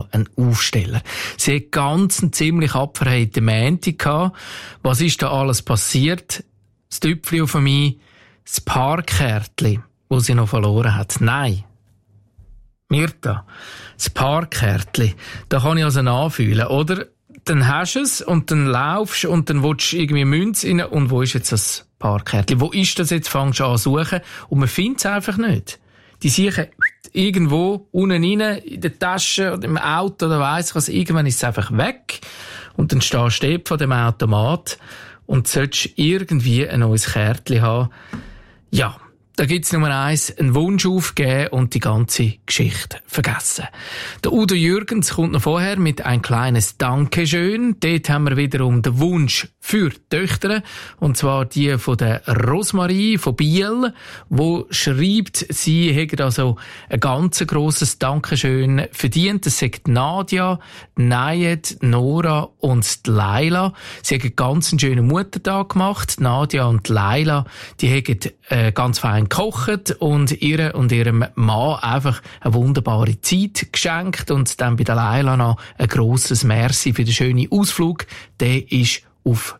einen Aufsteller. Sie hat ganz einen ziemlich abverheiten Montag gehabt. Was ist da alles passiert? Das Tüpfchen von mir, das Parkkärtchen, das sie noch verloren hat. Nein. Mirta, das Parkkärtchen, da kann ich also nachfühlen, oder? Dann hast du es und dann laufst und dann willst du irgendwie Münze rein und wo ist jetzt das Parkkärtchen? Wo ist das jetzt? Fängst du an zu suchen und man findet es einfach nicht. Die suchen irgendwo unten rein, in der Tasche oder im Auto oder weiss ich was, irgendwann ist es einfach weg und dann stehst du vor dem Automat und solltest irgendwie ein neues Kärtchen haben. Ja. Da gibt's Nummer 1, einen Wunsch aufgeben und die ganze Geschichte vergessen. Der Udo Jürgens kommt noch vorher mit ein kleines Dankeschön. Dort haben wir wiederum den Wunsch für die Töchter. Und zwar die von der Rosmarie von Biel, wo schreibt, sie hätte also ein ganz grosses Dankeschön verdient. Das sagt Nadia, Nayed, Nora und die Laila. Sie haben einen ganz schönen Muttertag gemacht. Nadia und Laila, die haben ganz fein gekocht und ihr und ihrem Mann einfach eine wunderbare Zeit geschenkt und dann bei der Laila noch ein grosses Merci für den schönen Ausflug. Der ist auf